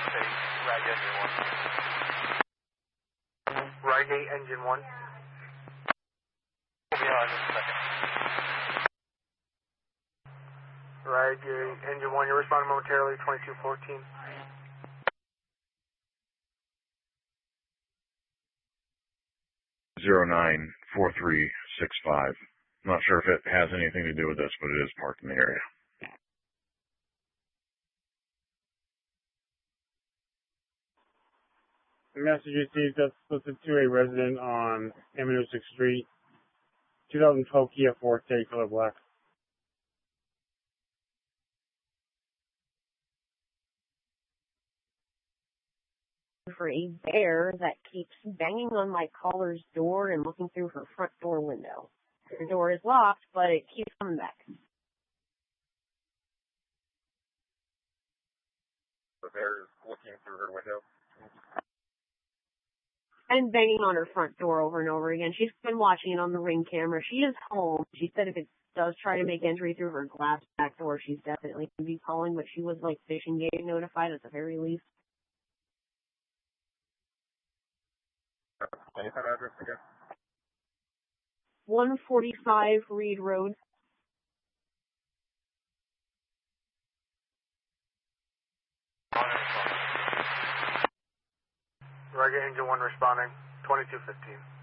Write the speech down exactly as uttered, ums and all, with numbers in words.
City, Rag Engine one. Rygate Engine one. Yeah, just a second. Rygate Engine one, you're responding momentarily, twenty-two fourteen. zero nine four three six five. I'm not sure if it has anything to do with this, but it is parked in the area. The message received that's listed to a resident on Ammonoosuc Street, twenty twelve Kia Forte, color black. For a bear that keeps banging on my caller's door and looking through her front door window. Her door is locked, but it keeps coming back. The bear is looking through her window? And banging on her front door over and over again. She's been watching it on the Ring camera. She is home. She said if it does try to make entry through her glass back door, she's definitely going to be calling, but she was like fishing game notified at the very least. Can you find address again? one forty-five Reed Road. Rygate Engine one responding, twenty-two fifteen.